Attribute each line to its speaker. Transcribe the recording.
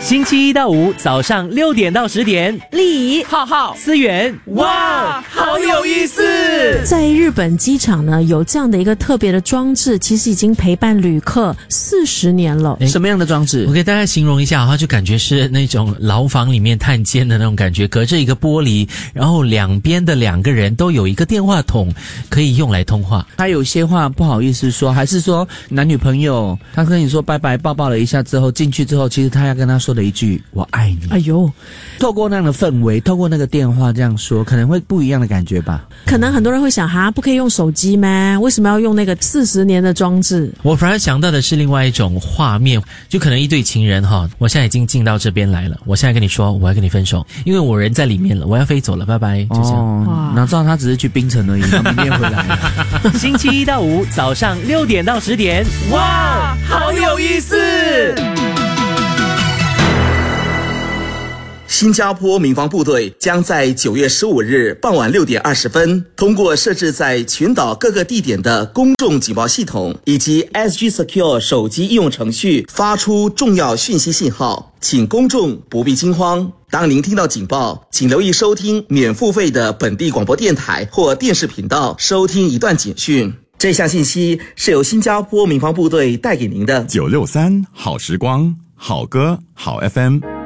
Speaker 1: 星期一到五早上6点到10点，
Speaker 2: 丽怡、
Speaker 3: 浩浩、
Speaker 1: 思源，
Speaker 3: 哇，好有意思！
Speaker 2: 在日本机场呢，有这样的一个特别的装置，其实已经陪伴旅客40年了。
Speaker 3: 什么样的装置？
Speaker 1: 我给大家形容一下，它就感觉是那种牢房里面探监的那种感觉，隔着一个玻璃，然后两边的2个人都有一个电话筒，可以用来通话。
Speaker 3: 他有些话不好意思说，还是说男女朋友，他跟你说拜拜，抱抱了一下之后，进去之后，其实他要跟他说的一句“我爱你”。
Speaker 2: 哎呦，
Speaker 3: 透过那样的氛围，透过那个电话这样说，可能会不一样的感觉吧。
Speaker 2: 可能很多人会想，哈，不可以用手机吗？为什么要用那个40年的装置？
Speaker 1: 我反而想到的是另外一种画面，就可能一对情人哈，我现在已经进到这边来了，我现在跟你说我要跟你分手，因为我人在里面了，我要飞走了，拜拜，就这样。
Speaker 3: 哪知道他只是去槟城而已，明天回来了。
Speaker 1: 星期一到五早上6点到10点，
Speaker 3: 哇，好有意思！
Speaker 4: 新加坡民防部队将在9月15日傍晚6点20分，通过设置在群岛各个地点的公众警报系统以及 SG Secure 手机应用程序发出重要讯息信号，请公众不必惊慌。当您听到警报，请留意收听免付费的本地广播电台或电视频道，收听一段警讯。这项信息是由新加坡民防部队带给您的。
Speaker 5: 963好时光，好歌好 FM。